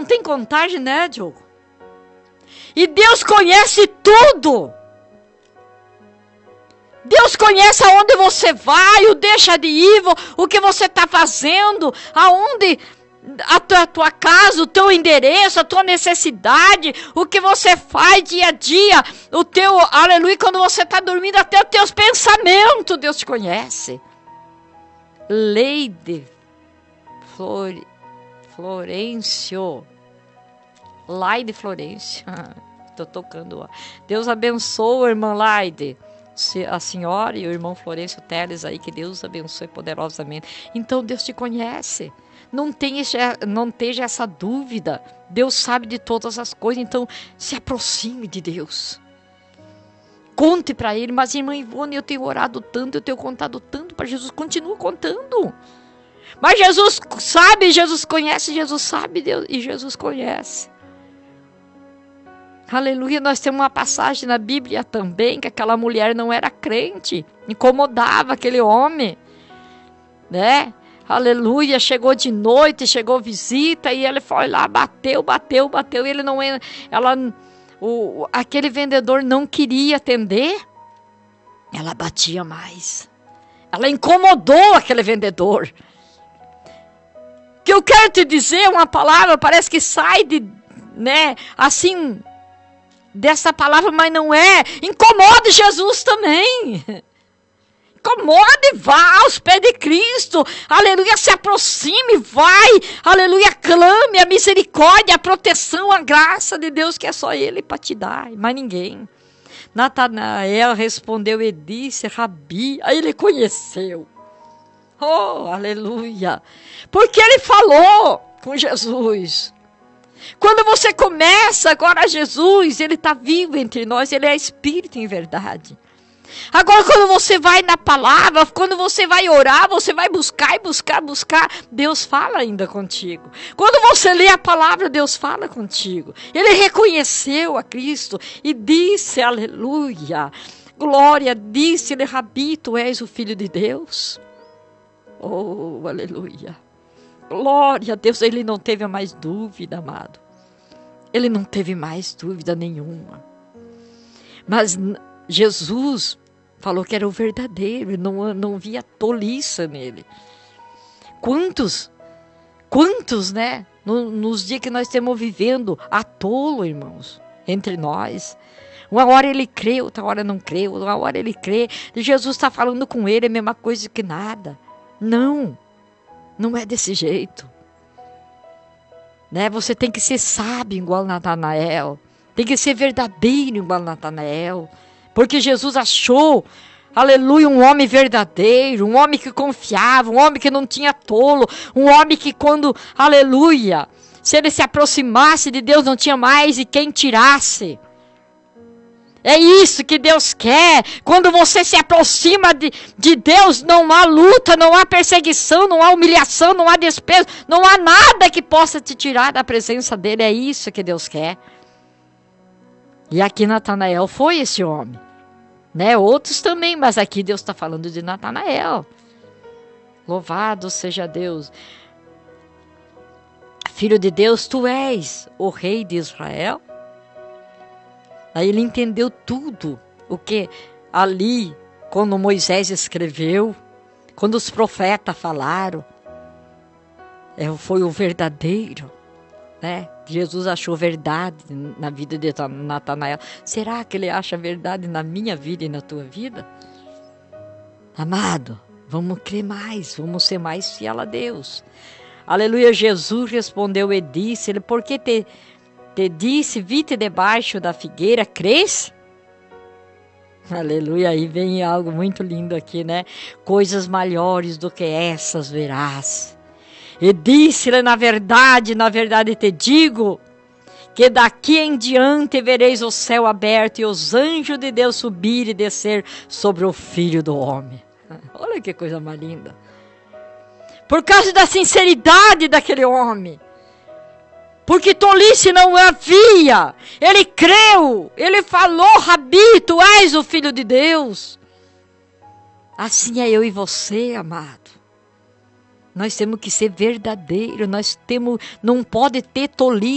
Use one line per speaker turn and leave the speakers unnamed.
tem contagem, né, Diogo? E Deus conhece tudo. Deus conhece aonde você vai, o deixa de ir, o que você está fazendo, aonde a tua casa, o teu endereço, a tua necessidade, o que você faz dia a dia, o teu, aleluia, quando você está dormindo, até os teus pensamentos, Deus te conhece. Leide Florencio. Laide Florencio. Estou tocando. Deus abençoe, irmã Laide. A senhora e o irmão Florencio Teles aí, que Deus abençoe poderosamente. Então Deus te conhece. Não esteja essa dúvida. Deus sabe de todas as coisas. Então se aproxime de Deus. Conte para Ele. Mas irmã Ivone, eu tenho orado tanto, eu tenho contado tanto para Jesus. Continua contando. Mas Jesus sabe, Jesus conhece, Jesus sabe, Deus, e Jesus conhece. Aleluia, nós temos uma passagem na Bíblia também, que aquela mulher não era crente, incomodava aquele homem, né? Aleluia, chegou de noite, chegou visita, e ele foi lá, bateu, e ele não era, aquele vendedor não queria atender, ela batia mais, ela incomodou aquele vendedor. O que eu quero te dizer, uma palavra, parece que sai assim, dessa palavra, mas não é. Incomode Jesus também. Incomode, vá aos pés de Cristo. Aleluia, se aproxime, vai. Aleluia, clame a misericórdia, a proteção, a graça de Deus, que é só Ele para te dar, mas ninguém. Natanael respondeu e disse, Rabi, aí ele conheceu. Oh, aleluia. Porque ele falou com Jesus. Quando você começa agora Jesus, Ele está vivo entre nós, Ele é Espírito em verdade. Agora quando você vai na palavra, quando você vai orar, você vai buscar, Deus fala ainda contigo. Quando você lê a palavra, Deus fala contigo. Ele reconheceu a Cristo e disse, aleluia, glória, disse-lhe, Rabi, tu és o Filho de Deus. Oh, aleluia. Glória a Deus, ele não teve mais dúvida, amado. Ele não teve mais dúvida nenhuma. Mas Jesus falou que era o verdadeiro, não via toliça nele. Quantos, né? Nos dias que nós estamos vivendo, a tolo, irmãos, entre nós. Uma hora ele crê, outra hora não crê, uma hora ele crê. E Jesus está falando com ele, é a mesma coisa que nada. Não é desse jeito. Né? Você tem que ser sábio igual Natanael. Tem que ser verdadeiro igual Natanael. Porque Jesus achou, aleluia, um homem verdadeiro, um homem que confiava, um homem que não tinha tolo, um homem que quando, aleluia, se ele se aproximasse de Deus não tinha mais e quem tirasse. É isso que Deus quer. Quando você se aproxima de Deus, não há luta, não há perseguição, não há humilhação, não há desprezo, não há nada que possa te tirar da presença dele. É isso que Deus quer. E aqui Natanael foi esse homem. Né? Outros também, mas aqui Deus está falando de Natanael. Louvado seja Deus. Filho de Deus, tu és o rei de Israel. Aí ele entendeu tudo o que ali, quando Moisés escreveu, quando os profetas falaram, foi o verdadeiro, né? Jesus achou verdade na vida de Natanael. Será que ele acha verdade na minha vida e na tua vida? Amado, vamos crer mais, vamos ser mais fiel a Deus. Aleluia, Jesus respondeu e disse-lhe, por que te disse, vi-te debaixo da figueira, crês? Aleluia, aí vem algo muito lindo aqui, né? Coisas maiores do que essas verás. E disse-lhe, na verdade te digo, que daqui em diante vereis o céu aberto e os anjos de Deus subir e descer sobre o Filho do Homem. Olha que coisa mais linda. Por causa da sinceridade daquele homem. Porque tolice não havia. Ele creu. Ele falou, Rabi, tu és o Filho de Deus. Assim é eu e você, amado. Nós temos que ser verdadeiros. Não pode ter tolice.